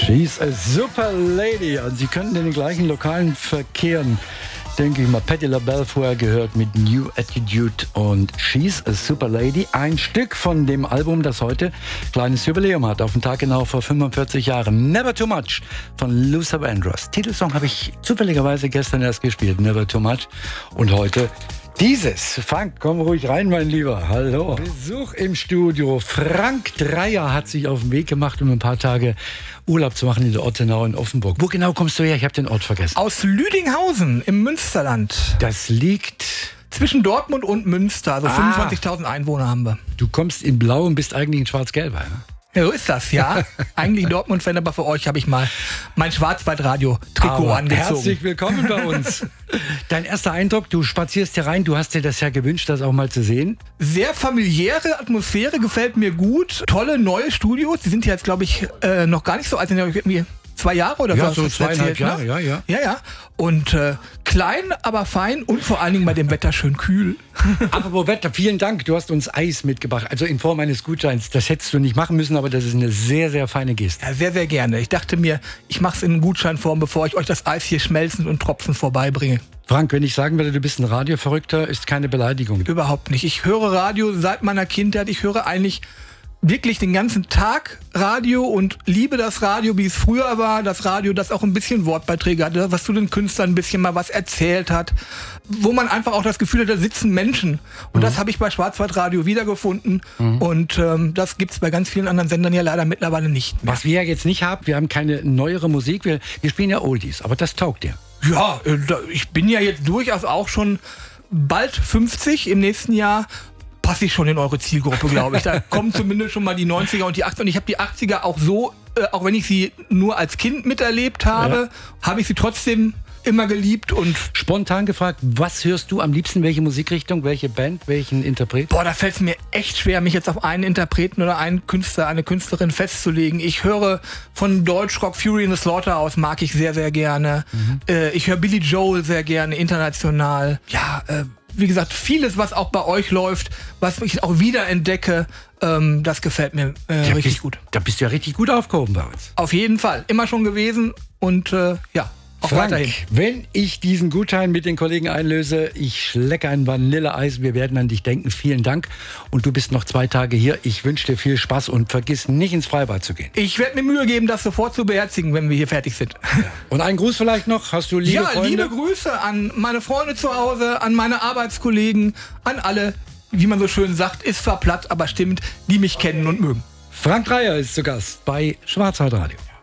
She's a super lady. Und sie könnten in den gleichen Lokalen verkehren. Denke ich mal, Patti LaBelle vorher gehört mit New Attitude und She's a Super Lady. Ein Stück von dem Album, das heute kleines Jubiläum hat. Auf den Tag genau vor 45 Jahren. Never Too Much von Luther Vandross. Titelsong habe ich zufälligerweise gestern erst gespielt. Never Too Much. Und heute dieses. Frank, komm ruhig rein, mein Lieber. Hallo. Besuch im Studio. Frank Dreier hat sich auf den Weg gemacht, um ein paar Tage Urlaub zu machen in der Ottenau in Offenburg. Wo genau kommst du her? Ich habe den Ort vergessen. Aus Lüdinghausen im Münsterland. Das liegt zwischen Dortmund und Münster. Also 25.000 Einwohner haben wir. Du kommst in Blau und bist eigentlich ein Schwarz-Gelber, ne? Ja, so ist das, ja. Eigentlich Dortmund-Fan, aber für euch habe ich mal mein Schwarzwald-Radio-Trikot angezogen. Herzlich willkommen bei uns. Dein erster Eindruck, du spazierst hier rein, du hast dir das ja gewünscht, das auch mal zu sehen. Sehr familiäre Atmosphäre, gefällt mir gut. Tolle neue Studios, die sind ja jetzt, glaube ich, noch gar nicht so alt, sind ja irgendwie 2 Jahre oder ja, was? So 2,5 Jahre, ne? ja. Ja. Und klein, aber fein und vor allen Dingen bei dem Wetter schön kühl. Apropos Wetter, vielen Dank, du hast uns Eis mitgebracht, also in Form eines Gutscheins. Das hättest du nicht machen müssen, aber das ist eine sehr, sehr feine Geste. Ja, sehr, sehr gerne. Ich dachte mir, ich mache es in Gutscheinform, bevor ich euch das Eis hier schmelzend und tropfend vorbeibringe. Frank, wenn ich sagen würde, du bist ein Radioverrückter, ist keine Beleidigung. Überhaupt nicht. Ich höre Radio seit meiner Kindheit. Ich höre eigentlich wirklich den ganzen Tag Radio und liebe das Radio, wie es früher war. Das Radio, das auch ein bisschen Wortbeiträge hatte, was zu den Künstlern ein bisschen mal was erzählt hat. Wo man einfach auch das Gefühl hat, da sitzen Menschen. Und das habe ich bei Schwarzwaldradio wiedergefunden. Und das gibt's bei ganz vielen anderen Sendern ja leider mittlerweile nicht mehr. Was wir ja jetzt nicht haben, wir haben keine neuere Musik. Wir spielen ja Oldies, aber das taugt dir. Ja, ich bin ja jetzt durchaus auch schon bald 50 im nächsten Jahr. Passe ich schon in eure Zielgruppe, glaube ich. Da kommen zumindest schon mal die 90er und die 80er. Und ich habe die 80er auch so, auch wenn ich sie nur als Kind miterlebt habe, habe ich sie trotzdem immer geliebt. Und spontan gefragt, was hörst du am liebsten? Welche Musikrichtung, welche Band, welchen Interpret? Boah, da fällt es mir echt schwer, mich jetzt auf einen Interpreten oder einen Künstler, eine Künstlerin festzulegen. Ich höre von Deutschrock Fury in the Slaughterhouse, mag ich sehr, sehr gerne. Ich höre Billy Joel sehr gerne, international. Ja, wie gesagt, vieles, was auch bei euch läuft, was ich auch wieder entdecke, das gefällt mir richtig gut. Da bist du ja richtig gut aufgehoben bei uns. Auf jeden Fall. Immer schon gewesen und ja, auch Frank, weiterhin. Wenn ich diesen Gutschein mit den Kollegen einlöse, ich schlecke ein Vanilleeis, wir werden an dich denken. Vielen Dank. Und du bist noch 2 Tage hier. Ich wünsche dir viel Spaß und vergiss nicht ins Freibad zu gehen. Ich werde mir Mühe geben, das sofort zu beherzigen, wenn wir hier fertig sind. Und einen Gruß vielleicht noch? Hast du liebe Freunde? Liebe Grüße an meine Freunde zu Hause, an meine Arbeitskollegen, an alle, wie man so schön sagt, ist zwar platt, aber stimmt, die mich kennen und mögen. Frank Dreier ist zu Gast bei Schwarzwaldradio.